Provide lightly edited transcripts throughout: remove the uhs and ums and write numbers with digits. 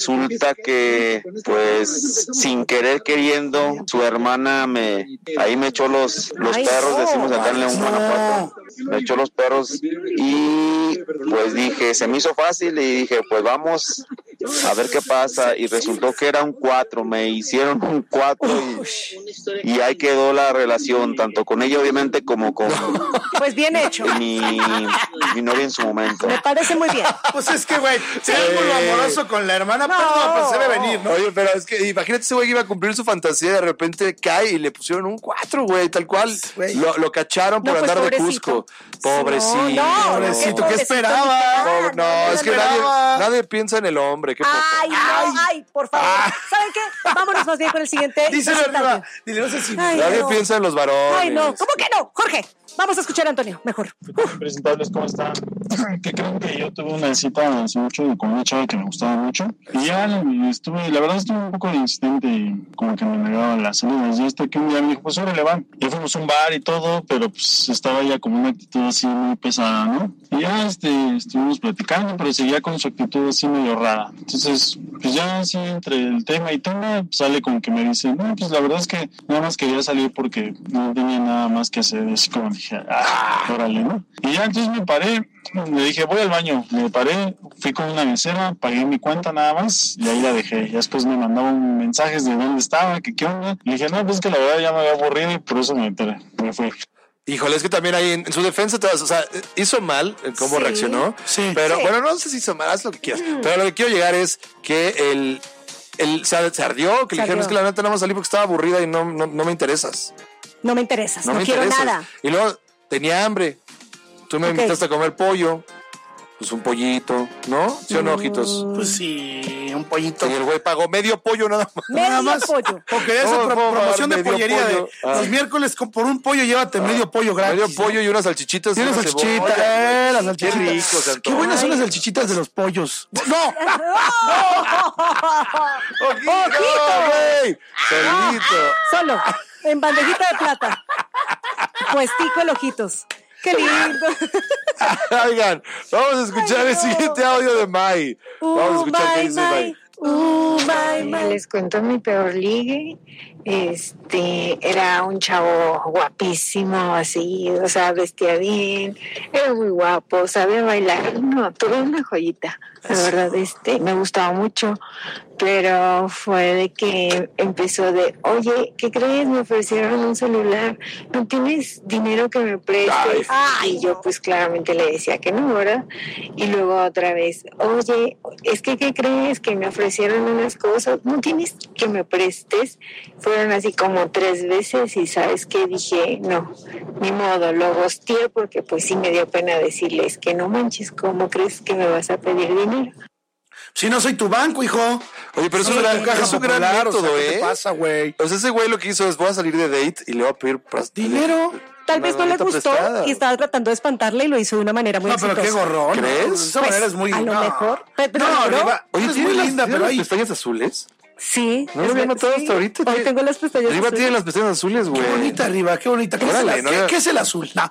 resulta que, pues, sin querer queriendo, su hermana ahí me echó los perros, decimos acá en León, Guanajuato. Me echó los perros y pues dije, se me hizo fácil y dije, pues vamos a ver qué pasa, y resultó que era un 4, me hicieron un 4 y ahí quedó la relación, tanto con ella obviamente como con pues bien hecho mi novia en su momento. Me parece muy bien. Pues es que güey, triángulo amoroso con la hermana, pues se debe venir, ¿no? Oye, pero es que imagínate ese güey que iba a cumplir su fantasía y de repente cae y le pusieron un 4, güey, tal cual. Lo cacharon por andar de Cusco. Pobrecito. Pobrecito, ¿qué esperaba? No, es que nadie piensa en el hombre. Ay, por favor. ¿Saben qué? Vámonos más bien con el siguiente. Díselo arriba. Dile, no sé si... Nadie piensa en los varones. Ay, no. ¿Cómo que no? Jorge, vamos a escuchar a Antonio, mejor. Presentables, ¿cómo están? Que creo que yo tuve una cita hace mucho con una chava que me gustaba mucho. Y ya la verdad estuve un poco insistente y como que me negaba las salidas. Y hasta que un día me dijo, pues órale, va. Y fuimos a un bar y todo, pero pues estaba ya como una actitud así muy pesada, ¿no? Y ya estuvimos platicando, pero seguía con su actitud así medio rara. Entonces, pues ya así entre el tema y tema, sale como que me dice, no, pues la verdad es que nada más quería salir porque no tenía nada más que hacer. Así como dije, órale, ¿no? Y ya entonces me paré, le dije, voy al baño. Me paré, fui con una mesera, pagué mi cuenta nada más y ahí la dejé. Y después me mandaban mensajes de dónde estaba, que qué onda. Le dije, no, pues que la verdad ya me había aburrido y por eso me fui. Híjole, es que también ahí en su defensa, o sea, hizo mal en cómo reaccionó. Sí. Pero bueno, no sé si hizo mal, haz lo que quieras. Pero lo que quiero llegar es que él se ardió, que le dijeron, es que la neta no vamos a salir porque estaba aburrida y no me interesas. No me interesas, no quiero nada. Y luego tenía hambre. Tú me invitaste a comer pollo. Pues un pollito, ¿no? ¿Sí o no, ojitos? Pues sí, un pollito. Y el güey pagó medio pollo nada más. Medio pollo. Porque esa promoción de pollería pollo. los miércoles por un pollo llévate medio pollo gratis. Medio pollo y unas salchichitas. Y unas salchichitas. Las salchichitas. Qué rico, qué buenas son las salchichitas de los pollos. ¡No! ¡Ojito, güey! Solito. Solo, en bandejita de plata. Puestico el ojitos. ¡Qué lindo! Oigan, vamos a escuchar el siguiente audio de Mai. Vamos a escuchar qué dice Mai. Les cuento mi peor ligue. Era un chavo guapísimo, así, o sea, vestía bien, era muy guapo, sabía bailar, no, toda una joyita. La verdad, me gustaba mucho, pero fue de que empezó de, oye, ¿qué crees? Me ofrecieron un celular, ¿no tienes dinero que me prestes? Y yo pues claramente le decía que no, ¿verdad? Y luego otra vez, oye, es que ¿qué crees? Que me ofrecieron unas cosas, ¿no tienes que me prestes? Fueron así como 3 veces y ¿sabes qué? Dije, no, ni modo, lo ghosteé porque pues sí me dio pena decirles que no manches, ¿cómo crees que me vas a pedir dinero? Si no soy tu banco, hijo. Oye, pero no es un gran método, ¿qué te pasa, güey? O sea, ese güey lo que hizo es, voy a salir de date y le voy a pedir dinero. Tal vez no le gustó y estaba tratando de espantarla y lo hizo de una manera muy exitosa. Pero qué gorrón. ¿Crees? Esa manera es muy... A lo mejor. Oye, es muy linda, pero hay pestañas azules. Sí. No lo había notado hasta ahorita. Hoy tengo las pestañas Arriba azules. tienen las pestañas azules, güey. Qué bonita arriba, qué bonita. ¿Qué es el azul? No.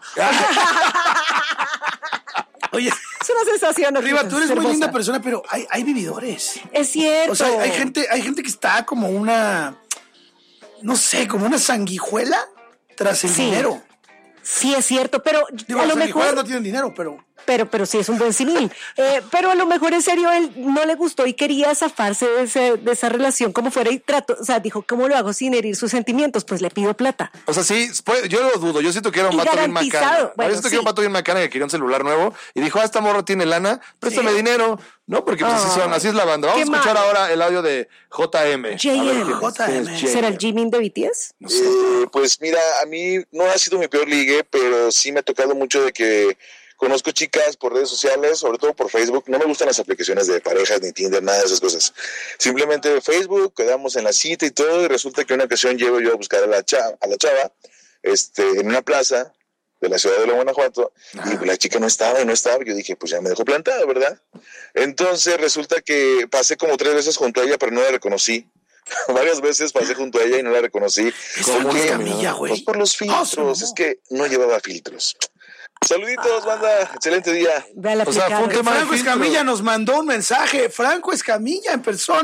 Oye, es una sensación. Arriba, tú eres muy linda persona, pero hay vividores. Es cierto. O sea, hay gente que está como una, no sé, como una sanguijuela tras el dinero. Sí, es cierto, pero a lo mejor no tienen dinero, pero sí es un buen símil. Pero a lo mejor en serio él no le gustó y quería zafarse de esa relación como fuera y trató, o sea, dijo, ¿cómo lo hago sin herir sus sentimientos? Pues le pido plata. O sea, sí, yo lo dudo, yo siento que era un vato bien macana. Yo siento que era un vato bien macana que quería un celular nuevo y dijo, esta morra tiene lana, préstame dinero. No, porque pues así es la banda. Vamos a escuchar ahora el audio de JM. JM. ¿Será el Jimin de BTS? No sé. Pues mira, a mí no ha sido mi peor ligue, pero sí me ha tocado mucho de que conozco chicas por redes sociales, sobre todo por Facebook. No me gustan las aplicaciones de parejas ni Tinder, nada de esas cosas. Simplemente Facebook, quedamos en la cita y todo, y resulta que una ocasión llego yo a buscar a la chava en una plaza de la ciudad de León, Guanajuato, y la chica no estaba. Yo dije, pues ya me dejó plantado, ¿verdad? Entonces resulta que pasé como 3 veces junto a ella, pero no la reconocí. Varias veces pasé junto a ella y no la reconocí. ¿Cómo que Escamilla, güey? Pues por los filtros, es que no llevaba filtros. Saluditos, banda, excelente día. Franco Escamilla nos mandó un mensaje. Franco Escamilla en persona.